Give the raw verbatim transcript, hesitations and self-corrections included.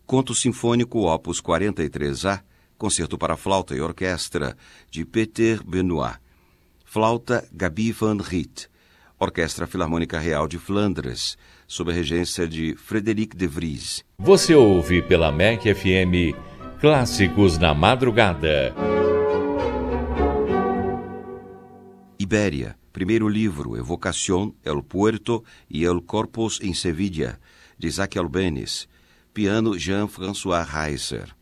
Conto Sinfônico Opus quarenta e três A, Concerto para Flauta e Orquestra, de Peter Benoit. Flauta Gabi van Riet. Orquestra Filarmônica Real de Flandres, sob a regência de Frederic de Vries. Você ouve pela M E C F M Clássicos na Madrugada. Ibéria, primeiro livro, Evocación, El Puerto e El Corpus em Sevilla, de Isaac Albéniz. Piano Jean-François Reiser.